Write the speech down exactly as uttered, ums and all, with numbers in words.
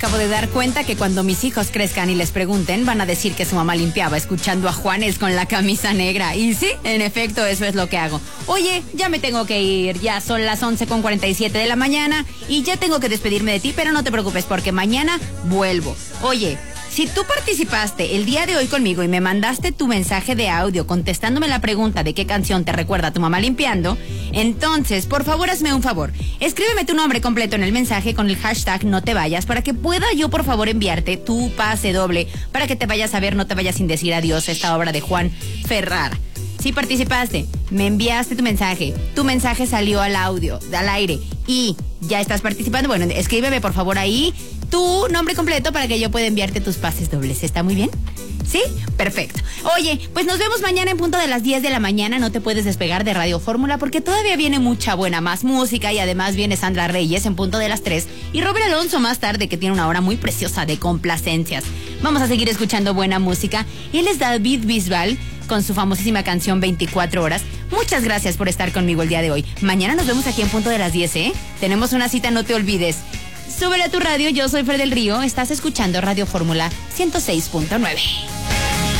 Acabo de dar cuenta que cuando mis hijos crezcan y les pregunten, van a decir que su mamá limpiaba escuchando a Juanes con la camisa negra. Y sí, en efecto, eso es lo que hago. Oye, ya me tengo que ir. Ya son las once con cuarenta y siete de la mañana y ya tengo que despedirme de ti, pero no te preocupes porque mañana vuelvo. Oye, si tú participaste el día de hoy conmigo y me mandaste tu mensaje de audio contestándome la pregunta de qué canción te recuerda a tu mamá limpiando, entonces, por favor, hazme un favor. Escríbeme tu nombre completo en el mensaje con el hashtag no te vayas para que pueda yo, por favor, enviarte tu pase doble para que te vayas a ver No te vayas sin decir adiós, esta obra de Juan Ferrara. Si participaste, me enviaste tu mensaje, tu mensaje salió al audio, al aire y ya estás participando, bueno, escríbeme por favor ahí tu nombre completo para que yo pueda enviarte tus pases dobles. ¿Está muy bien? ¿Sí? Perfecto. Oye, pues nos vemos mañana en punto de las diez de la mañana. No te puedes despegar de Radio Fórmula porque todavía viene mucha buena más música y además viene Sandra Reyes en punto de las tres y Robert Alonso más tarde, que tiene una hora muy preciosa de complacencias. Vamos a seguir escuchando buena música. Él es David Bisbal con su famosísima canción veinticuatro horas. Muchas gracias por estar conmigo el día de hoy. Mañana nos vemos aquí en punto de las diez, ¿eh? Tenemos una cita, no te olvides. Súbele a tu radio, yo soy Fer del Río, estás escuchando Radio Fórmula ciento seis punto nueve.